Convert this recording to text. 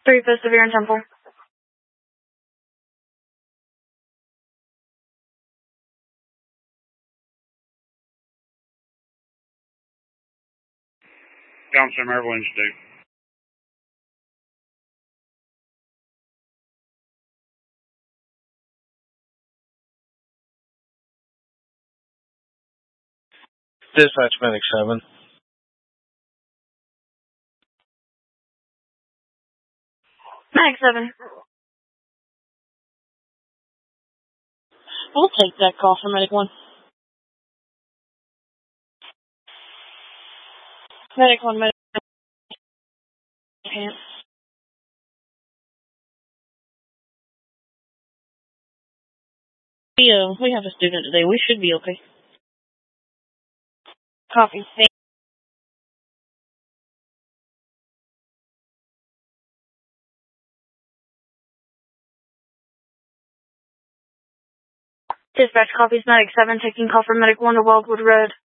3 for severe and Temple. Johnson, Maryland Institute. Dispatch Medic 7. Medic 7. We'll take that call for Medic 1. Medic 1, Medic 1. We have a student today. We should be okay. Copy. Dispatch copies Medic 7, taking call from Medic 1 to Wildwood Road.